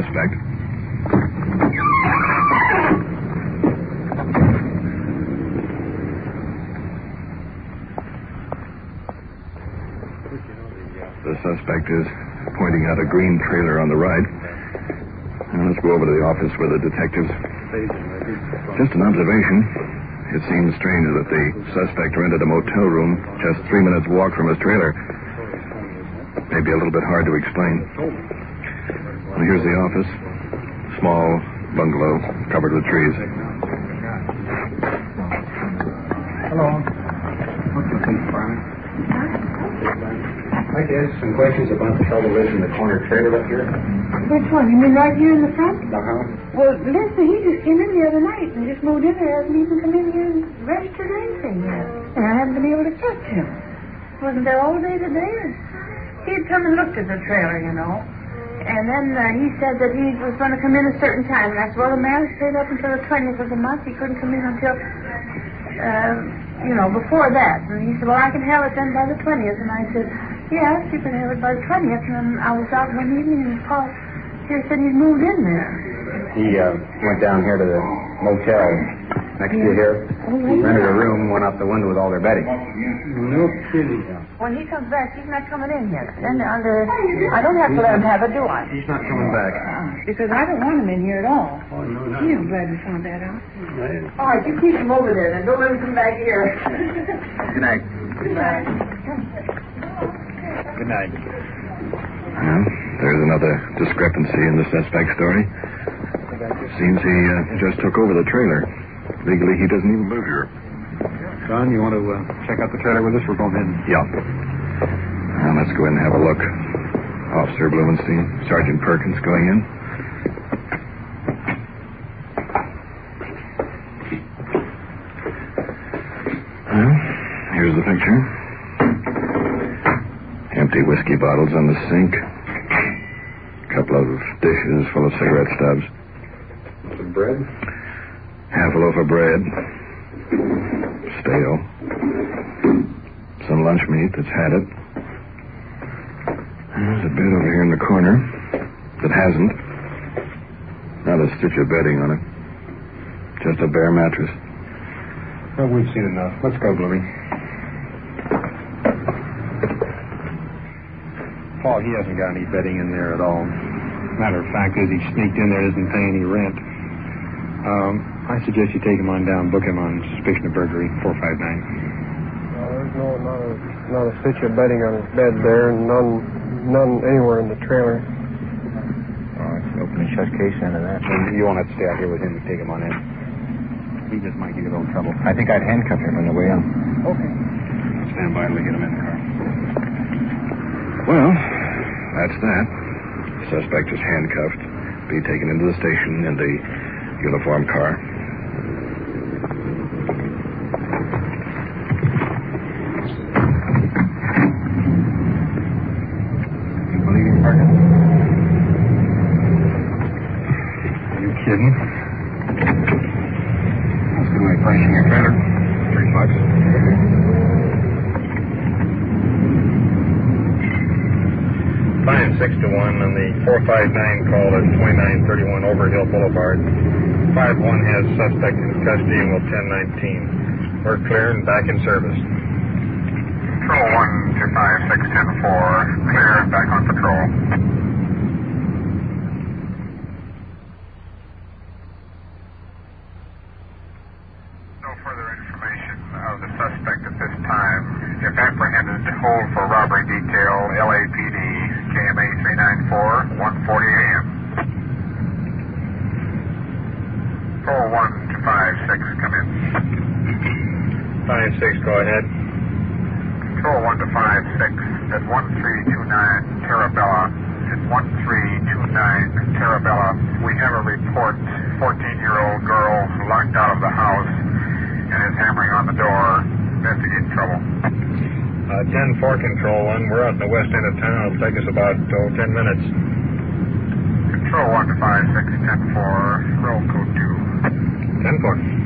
suspect. The suspect is pointing out a green trailer on the right. Now let's go over to the office with the detectives. Just an observation. It seems strange that the suspect rented a motel room just 3 minutes' walk from his trailer. Maybe a little bit hard to explain. Well, here's the office. Small bungalow covered with trees. Hello. What's the thing, Brian? I'd like to ask some questions about the fellow who lives in the corner trailer up here. Which one? You mean right here in the front? Uh-huh. Well, listen, he just came in the other night and just moved in there. Hasn't even come in here and registered anything yet. And I haven't been able to catch him. Wasn't there all day today? He'd come and looked at the trailer, you know. And then he said that he was going to come in a certain time. And I said, well, the man stayed up until the 20th of the month. He couldn't come in until, before that. And he said, well, I can have it then by the 20th. And I said, yes, you can have it by the 20th. And then I was out one evening and Paul here said he'd moved in there. He went down here to the motel next to here. Rented a room, went out the window with all their bedding. No kidding. When he comes back, he's not coming in here. Then I don't have to let him have it, do I? He's not coming back. Because I don't want him in here at all. Oh, no, no. I'm glad we found that out. All right, you keep him over there, then. Don't let him come back here. Good night. Good night. Good night. Well, there's another discrepancy in the suspect's story. Seems he just took over the trailer. Legally, he doesn't even live here. Son, you want to check out the trailer with us? We're going in. Yeah. Now, let's go in and have a look. Officer Blumenstein, Sergeant Perkins going in. Well, here's the picture. Empty whiskey bottles on the sink. A couple of dishes full of cigarette stubs. Some bread? Half a loaf of bread. Stale. Some lunch meat that's had it. There's a bed over here in the corner that hasn't. Not a stitch of bedding on it. Just a bare mattress. Well, we've seen enough. Let's go, Blooming. Paul, he hasn't got any bedding in there at all. Matter of fact is he sneaked in there, isn't paying any rent. I suggest you take him on down, book him on suspicion of burglary, 459. There's not a stitch of bedding on his bed there, and none anywhere in the trailer. Oh, it's an open and shut case into that. And you won't have to stay out here with him to take him on in. He just might give you a little trouble. I think I'd handcuff him on the way out. Okay. Stand by and we get him in the car. Well, that's that. The suspect is handcuffed. Be taken into the station in the uniform car. You believe him, Perkins? Are you kidding? That's a good way of pricing your trailer. $3. 5-6 to 1 on the 459 call at 2931 Overhill Boulevard. 5-1 has suspect in custody and will 1019. We're clear and back in service. Control 1 to 5-6-10-4. Clear and back on patrol. No further information of the suspect at this time. If apprehended, hold for robbery detail, LAPD, KMA 394, 1:40 a.m. Control 1 to 5-6, come in. 5-6, go ahead. Control 1 to 5-6 at 1329 Terabella. At 1329 Terabella, we have a report. 14-year-old girl locked out of the house and is hammering on the door. Investigate trouble. 10-4 Control 1. We're out in the west end of town. It'll take us about 10 minutes. Control 1 to 5-6-10-4. Roll code 2. 10-4.